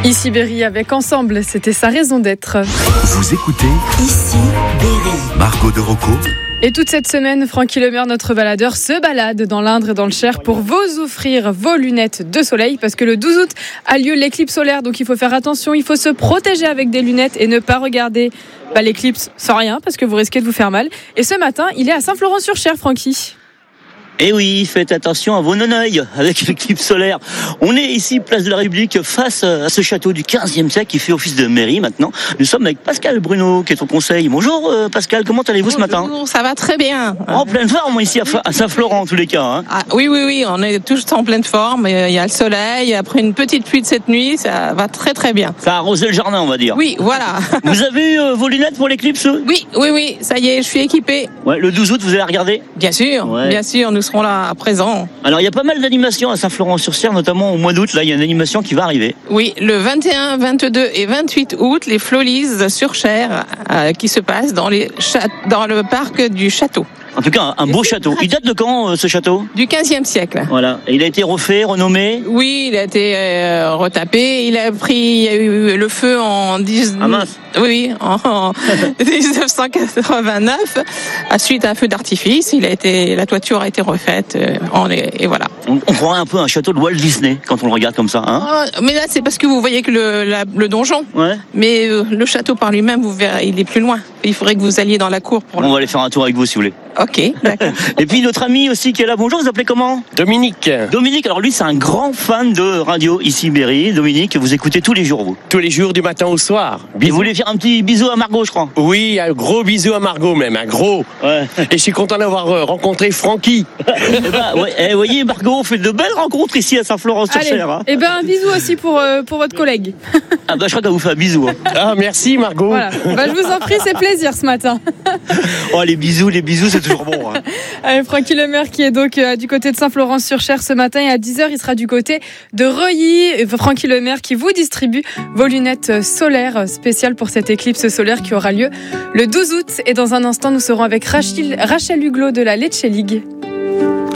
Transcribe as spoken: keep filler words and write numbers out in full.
Ici Berry avec Ensemble, c'était sa raison d'être. Vous écoutez Ici Berry. Margot de Rocco. Et toute cette semaine, Francky Lemaire, notre baladeur, se balade dans l'Indre et dans le Cher pour vous offrir vos lunettes de soleil. Parce que le douze août a lieu l'éclipse solaire, donc il faut faire attention, il faut se protéger avec des lunettes et ne pas regarder bah, l'éclipse sans rien, parce que vous risquez de vous faire mal. Et ce matin, il est à Saint-Florent-sur-Cher, Francky. Eh oui, faites attention à vos non-œils avec l'éclipse solaire. On est ici, place de la République, face à ce château du quinzième siècle qui fait office de mairie maintenant. Nous sommes avec Pascal Bruno, qui est au conseil. Bonjour euh, Pascal, comment allez-vous ce matin ? Bonjour, ça va très bien. En pleine forme ici à, à Saint-Florent en tous les cas. Hein. Ah, oui, oui, oui, on est tous en pleine forme. Il y a le soleil, après une petite pluie de cette nuit, ça va très très bien. Ça a arrosé le jardin, on va dire. Oui, voilà. Vous avez eu euh, vos lunettes pour l'éclipse ? Oui, oui, oui, ça y est, je suis équipée. Ouais, le douze août, vous allez regarder ? Bien sûr, Ouais. bien sûr, nous serons là à présent. Alors il y a pas mal d'animations à Saint-Florent-sur-Cher, notamment au mois d'août. Là, il y a une animation qui va arriver. Oui, le vingt et un, vingt-deux et vingt-huit août, les Flolies sur Cher euh, qui se passent dans, les cha- dans le parc du château. En tout cas, un beau château. Il date de quand euh, ce château ? Du quinzième siècle. Voilà. Et il a été refait, renommé. Oui, il a été euh, retapé. Il a pris, il y a eu le feu en dix... Ah mince. Oui, en, en dix-neuf cent quatre-vingt-neuf. À suite à un feu d'artifice, il a été, la toiture a été refaite. Euh, on est, et voilà. On, on croirait un peu à un château de Walt Disney quand on le regarde comme ça. Hein ? Oh, mais là, c'est parce que vous voyez que le, la, le donjon. Ouais. Mais euh, le château par lui-même, vous verrez, il est plus loin. Il faudrait que vous alliez dans la cour pour. On va aller faire un tour avec vous si vous voulez. Ok, d'accord. Et puis notre ami aussi qui est là. Bonjour, vous appelez comment ? Dominique, Dominique. Alors lui, c'est un grand fan de radio ici Berry. Dominique, vous écoutez tous les jours vous. tous les jours du matin au soir. Et vous voulez faire un petit bisou à Margot, je crois. Oui, un gros bisou à Margot même, un gros. Ouais. Et je suis content d'avoir euh, rencontré Francky. Eh ben, ouais, eh, voyez, Margot, on fait de belles rencontres ici à Saint-Florent-sur-Cher. Hein. Et ben un bisou aussi pour, euh, pour votre collègue. Ah bah je crois qu'elle vous fait un bisou. Hein. Ah, merci Margot. Voilà. Bah, je vous en prie, c'est plaisir ce matin. Oh les bisous, les bisous, c'est toujours bon. Hein. Allez, Francky Lemaire qui est donc euh, du côté de Saint-Florent-sur-Cher ce matin et à dix heures, il sera du côté de Reuilly. Et Francky Lemaire qui vous distribue vos lunettes solaires spéciales pour cette éclipse solaire qui aura lieu le douze août. Et dans un instant, nous serons avec Rachel, Rachel Huglot de la Lecce League.